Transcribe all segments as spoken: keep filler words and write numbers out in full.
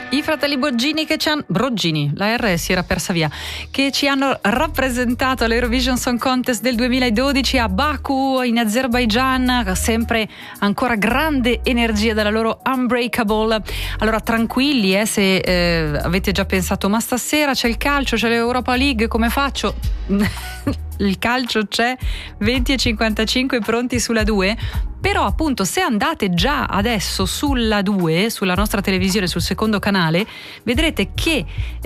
I fratelli Boggini che ci hanno Broggini, la R si era persa via, che ci hanno rappresentato all'Eurovision Song Contest del duemiladodici a Baku in Azerbaijan, sempre ancora grande energia dalla loro Unbreakable. Allora tranquilli eh, se eh, avete già pensato ma stasera c'è il calcio, c'è l'Europa League, come faccio? Il calcio c'è, venti e cinquantacinque pronti sulla due, però appunto se andate già adesso sulla due, sulla nostra televisione, sul secondo canale, vedrete che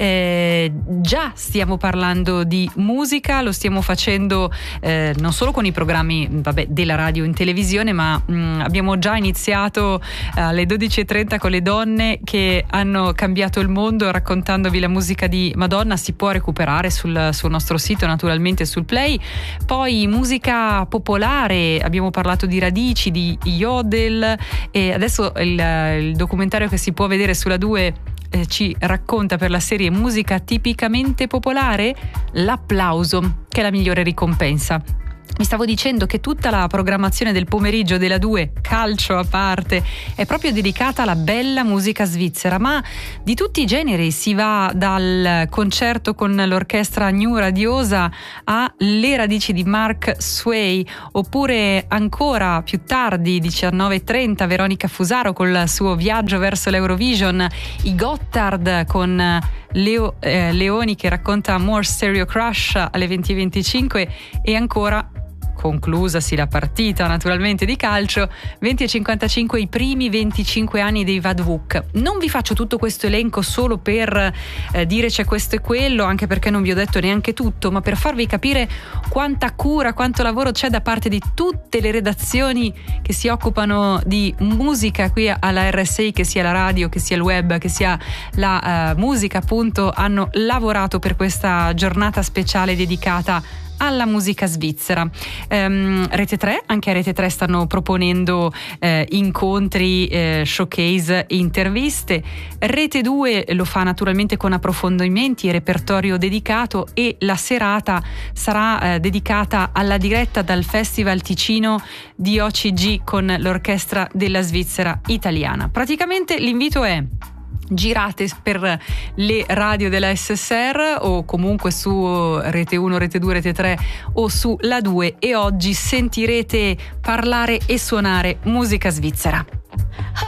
eh, già stiamo parlando di musica, lo stiamo facendo eh, non solo con i programmi vabbè, della radio in televisione, ma mh, abbiamo già iniziato alle dodici e trenta con le donne che hanno cambiato il mondo, raccontandovi la musica di Madonna. Si può recuperare sul, sul nostro sito, naturalmente sul Play. Poi musica popolare, abbiamo parlato di Radici, di Yodel, e adesso il, il documentario che si può vedere sulla due eh, ci racconta per la serie musica tipicamente popolare l'applauso, che è la migliore ricompensa. Mi stavo dicendo che tutta la programmazione del pomeriggio della due, calcio a parte, è proprio dedicata alla bella musica svizzera, ma di tutti i generi. Si va dal concerto con l'orchestra New Radiosa a Le radici di Mark Sway, oppure ancora più tardi, diciannove e trenta, Veronica Fusaro col suo viaggio verso l'Eurovision, i Gotthard con Leo, eh, Leoni che racconta More Stereo Crush alle venti e venticinque, e ancora, conclusasi la partita naturalmente di calcio, venti e cinquantacinque i primi venticinque anni dei Vadvuk. Non vi faccio tutto questo elenco solo per eh, dire c'è questo e quello, anche perché non vi ho detto neanche tutto, ma per farvi capire quanta cura, quanto lavoro c'è da parte di tutte le redazioni che si occupano di musica qui alla R S I, che sia la radio, che sia il web, che sia la uh, musica, appunto, hanno lavorato per questa giornata speciale dedicata alla musica svizzera. Um, Rete tre, anche a Rete tre stanno proponendo eh, incontri, eh, showcase e interviste. Rete due lo fa naturalmente con approfondimenti e repertorio dedicato, e la serata sarà eh, dedicata alla diretta dal Festival Ticino di O C G con l'orchestra della Svizzera italiana. Praticamente l'invito è: girate per le radio della S S R o comunque su Rete uno, Rete due, Rete tre o su La due, e oggi sentirete parlare e suonare musica svizzera.